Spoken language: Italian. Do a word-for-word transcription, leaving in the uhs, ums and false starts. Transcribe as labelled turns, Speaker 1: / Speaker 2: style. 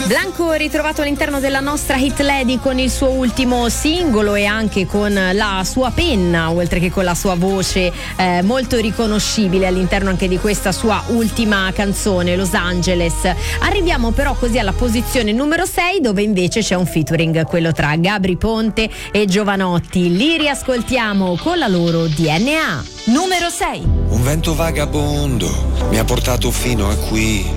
Speaker 1: Blanco ritrovato all'interno della nostra hit lady con il suo ultimo singolo e anche con la sua penna, oltre che con la sua voce eh, molto riconoscibile all'interno anche di questa sua ultima canzone, Los Angeles. Arriviamo però così alla posizione numero sei, dove invece c'è un featuring, quello tra Gabry Ponte e Jovanotti. Li riascoltiamo con la loro D N A. Numero sei.
Speaker 2: Un vento vagabondo mi ha portato fino a qui.